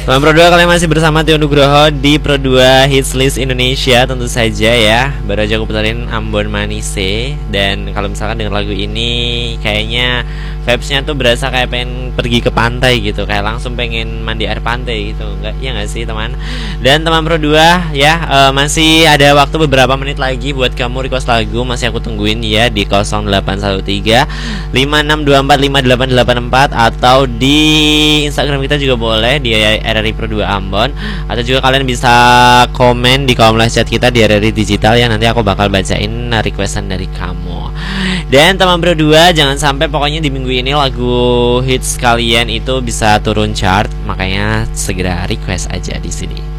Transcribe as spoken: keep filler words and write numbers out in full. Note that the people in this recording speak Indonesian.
Teman Pro dua, kalian masih bersama Tio Nugroho di Pro dua Hits List Indonesia tentu saja ya. Baru aja aku putarin Ambon Manise. Dan kalau misalkan dengan lagu ini kayaknya vibes-nya tuh berasa kayak pengen pergi ke pantai gitu, kayak langsung pengen mandi air pantai gitu. Enggak, iya gak sih teman? Dan teman Pro dua ya, uh, masih ada waktu beberapa menit lagi buat kamu request lagu. Masih aku tungguin ya di nol delapan satu tiga lima enam dua empat lima delapan delapan empat, atau di Instagram kita juga boleh di R R I Pro dua Ambon, atau juga kalian bisa komen di kolom live chat kita di R R I Digital ya. Nanti aku bakal bacain requestan dari kamu. Dan teman Pro dua, jangan sampai pokoknya di minggu ini lagu hits kalian itu bisa turun chart, makanya segera request aja di sini.